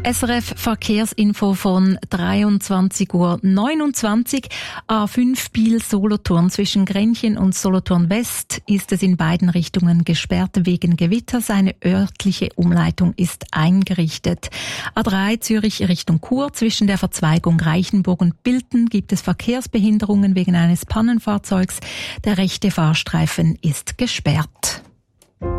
SRF Verkehrsinfo von 23:29 Uhr. A5 Biel-Solothurn zwischen Grenchen und Solothurn West ist es in beiden Richtungen gesperrt wegen Gewitters. Eine örtliche Umleitung ist eingerichtet. A3 Zürich Richtung Chur zwischen der Verzweigung Reichenburg und Bilten gibt es Verkehrsbehinderungen wegen eines Pannenfahrzeugs. Der rechte Fahrstreifen ist gesperrt.